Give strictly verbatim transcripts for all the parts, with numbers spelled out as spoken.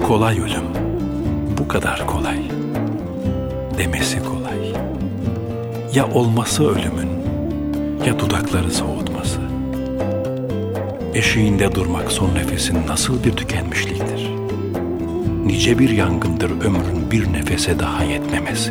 Kolay ölüm, bu kadar kolay. Demesi kolay. Ya olması ölümün, ya dudakları soğutması. Eşiğinde durmak son nefesin nasıl bir tükenmişliktir. Nice bir yangındır ömrün bir nefese daha yetmemesi.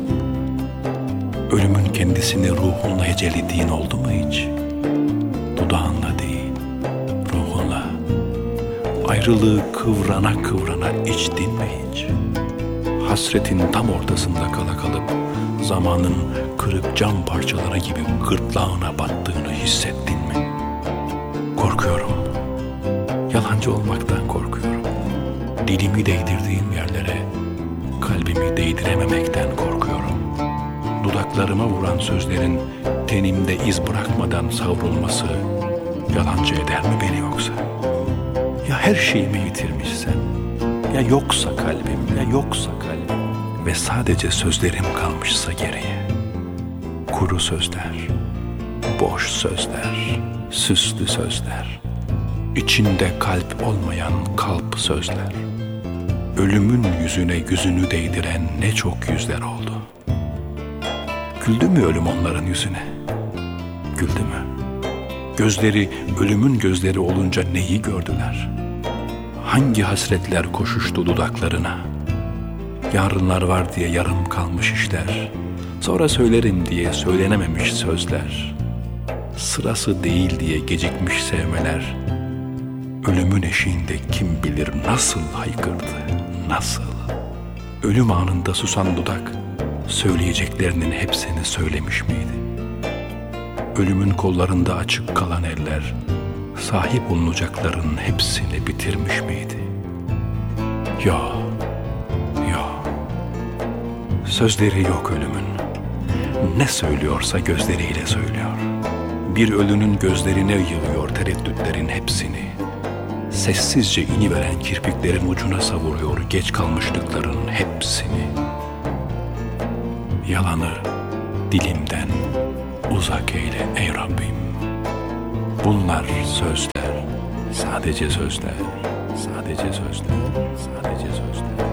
Ölümün kendisini ruhunla hecelediğin oldu mu hiç? Dudağınla değil, ruhunla. Ayrılığı kıvrana kıvrana içtin mi hiç? Hasretin tam ortasında kala kalıp zamanın kırık cam parçaları gibi gırtlağına battığını hissettin mi? Korkuyorum. Yalancı olmaktan korkuyorum. Dilimi değdirdiğim yerlere kalbimi değdirememekten korkuyorum. Dudaklarıma vuran sözlerin tenimde iz bırakmadan savrulması yalancı eder mi beni yoksa? Ya her şeyimi yitirmişsem, ya yoksa kalbim, ya yoksa kalbim ve sadece sözlerim kalmışsa geriye. Kuru sözler, boş sözler, süslü sözler, içinde kalp olmayan kalp sözler. Ölümün yüzüne yüzünü değdiren ne çok yüzler oldu. Güldü mü ölüm onların yüzüne? Güldü mü? Gözleri ölümün gözleri olunca neyi gördüler? Hangi hasretler koşuştu dudaklarına? Yarınlar var diye yarım kalmış işler, sonra söylerim diye söylenememiş sözler, sırası değil diye gecikmiş sevmeler, ölümün eşiğinde kim bilir nasıl haykırdı, nasıl? Ölüm anında susan dudak, söyleyeceklerinin hepsini söylemiş miydi? Ölümün kollarında açık kalan eller, sahip olunacakların hepsini bitirmiş miydi? Yok, yok. Sözleri yok ölümün. Ne söylüyorsa gözleriyle söylüyor. Bir ölünün gözlerine yığıyor tereddütlerin hepsini. Sessizce iniveren kirpiklerin ucuna savuruyor geç kalmışlıkların hepsini. Yalanı dilimden uzak eyle ey Rabbim. Bunlar sözler, sadece sözler, sadece sözler, sadece sözler.